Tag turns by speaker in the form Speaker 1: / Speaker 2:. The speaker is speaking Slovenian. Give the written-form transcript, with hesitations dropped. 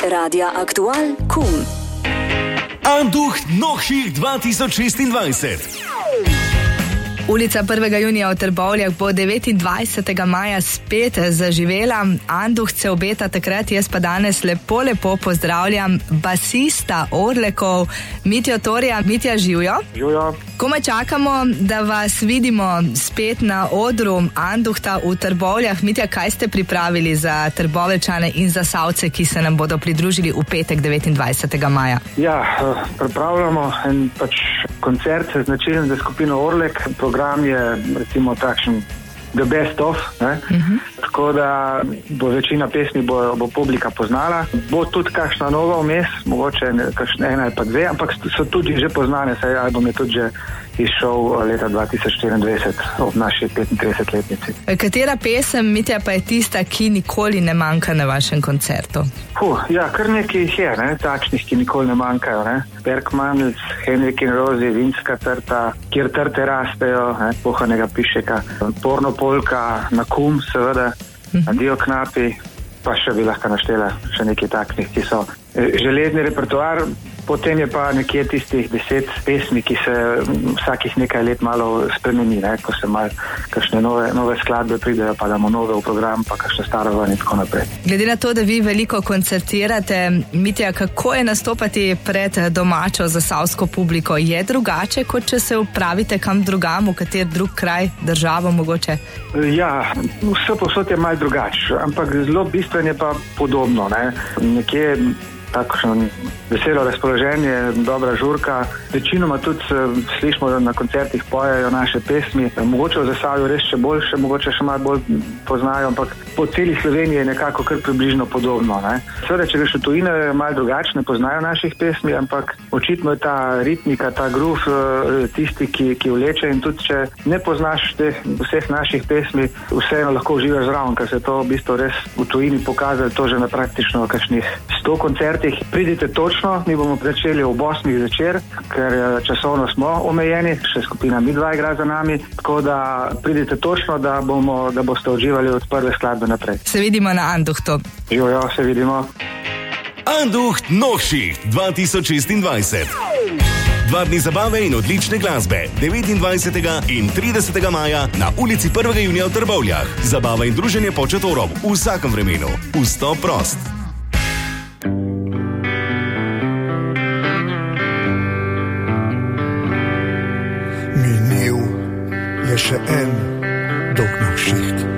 Speaker 1: Radia Aktual KUM.
Speaker 2: Anducht Nohših 2026.
Speaker 3: Ulica 1. junija v Trbovljah bo 29. maja spet zaživela. Anduht se obeta takrat, jaz pa danes lepo pozdravljam basista Orlekov, Mitjo Torja. Mitja, živjo?
Speaker 4: Živjo.
Speaker 3: Komaj čakamo, da vas vidimo spet na odru Anduhta v Trbovljah. Mitja, kaj ste pripravili za Trboveljčane in za Savce, ki se nam bodo pridružili v petek 29. maja?
Speaker 4: Ja, pripravljamo en koncert značilen za skupino Orlek. Program je recimo takšen the best of, tako da bo večina pesmi bo publika poznala. Bo tudi kakšna nova vmes, mogoče ena ali pa dve, ampak so tudi že poznane, saj album je tudi že izšel leta 2024 ob naši 35-letnici.
Speaker 3: Katera pesem, Mitja, pa je tista, ki nikoli ne manjka na vašem koncertu?
Speaker 4: Ja, kar nekaj jih je, takšnih, ki nikoli ne manjkajo. Bergmanec, Henrik in Rozi, Vinska trta, Kjer trte rastejo, Pohanega pišeka, Porno polka, na KUM seveda, Adijo knapi, pa še bi lahko naštela še nekaj takšnih, ki so železni repertoar. Potem je pa nekje tistih 10 pesmi, ki se vsakih nekaj let malo spremeni, ko se malo kakšne nove skladbe pridejo, pa damo nove v program, pa kakšne staro in tako naprej.
Speaker 3: Glede na to, da vi veliko koncertirate, Mitja, kako je nastopati pred domačo zasavsko publiko? Je drugače, kot če se upravite kam drugam, v kater drug kraj, državo mogoče?
Speaker 4: Ja, vse posod je malo drugače, ampak zelo bistveno je pa podobno. Nekje takšno veselo razpoloženje, dobra žurka. Večinoma tudi slišimo, da na koncertih pojejo naše pesmi. Mogoče v Zasavju res še boljše, mogoče še malo bolj poznajo, ampak po celi Sloveniji je nekako kar približno podobno. Seveda, če greš v tujine, malo drugačne, poznajo naših pesmi, ampak očitno je ta ritmika, ta groove tisti, ki vleče, in tudi če ne poznaš vseh naših pesmi, vseeno lahko uživaš zraven, ker se je to v bistvu res v tujini pokazali, to že na praktično kakšnih 100 koncertih. Pridite točno, mi bomo začeli ob 8. zvečer, ker časovno smo omejeni, še skupina Midva igra za nami, tako da pridite točno, da boste uživali od prve skladbe naprej.
Speaker 3: Se vidimo na Anduhtu.
Speaker 4: Živijo, se vidimo.
Speaker 2: Anduht Nohših 2026. 2 dni zabave in odlične glasbe, 29. in 30. maja na ulici 1. junija v Trbovljah. Zabava in druženje pod četorom v vsakem vremenu. Vstop prost.
Speaker 5: Minil je še en dolg nohšiht.